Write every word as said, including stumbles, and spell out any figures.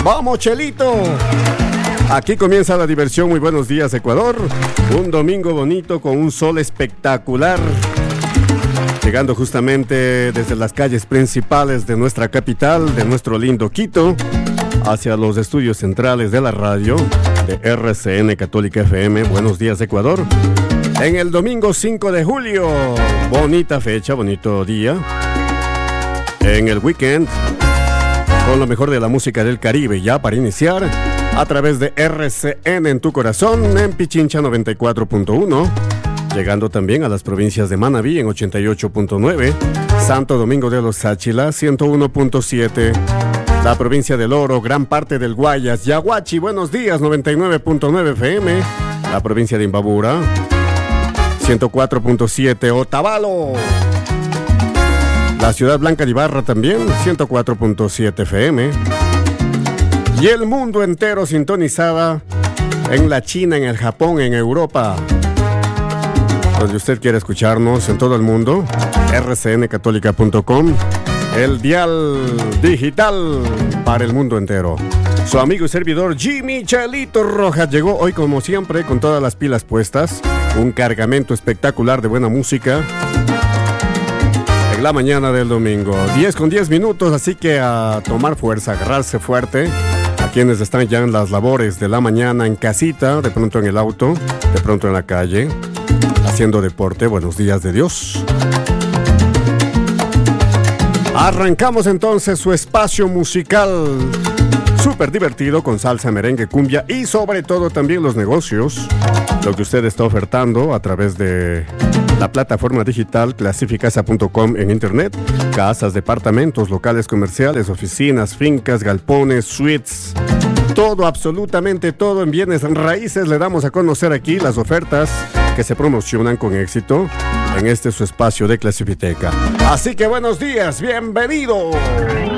¡Vamos, Chelito! Aquí comienza la diversión. Muy buenos días, Ecuador. Un domingo bonito con un sol espectacular. Llegando justamente desde las calles principales de nuestra capital, de nuestro lindo Quito, hacia los estudios centrales de la radio de R C N Católica F M. Buenos días, Ecuador. En el domingo cinco de julio. Bonita fecha, bonito día. En el weekend, con lo mejor de la música del Caribe, ya para iniciar, a través de R C N en tu corazón, en Pichincha noventa y cuatro punto uno, llegando también a las provincias de Manabí en ochenta y ocho punto nueve, Santo Domingo de los Sáchila ciento uno punto siete, la provincia del Oro, gran parte del Guayas, Yaguachi, buenos días, noventa y nueve punto nueve F M, la provincia de Imbabura, ciento cuatro punto siete, Otavalo, la ciudad Blanca de Ibarra también, ciento cuatro punto siete F M, y el mundo entero sintonizada en la China, en el Japón, en Europa, donde usted quiera escucharnos en todo el mundo, R C N católica punto com, el dial digital para el mundo entero. Su amigo y servidor Jimmy Chelito Rojas llegó hoy como siempre con todas las pilas puestas, un cargamento espectacular de buena música en la mañana del domingo, diez con diez minutos, así que a tomar fuerza, agarrarse fuerte. A quienes están ya en las labores de la mañana, en casita, de pronto en el auto, de pronto en la calle, haciendo deporte, buenos días de Dios. Arrancamos entonces su espacio musical súper divertido con salsa, merengue, cumbia y sobre todo también los negocios, lo que usted está ofertando a través de la plataforma digital clasificasa punto com en internet, casas, departamentos, locales comerciales, oficinas, fincas, galpones, suites, todo, absolutamente todo en bienes raíces. Le damos a conocer aquí las ofertas que se promocionan con éxito en este su espacio de Clasifiteca. Así que buenos días, bienvenido.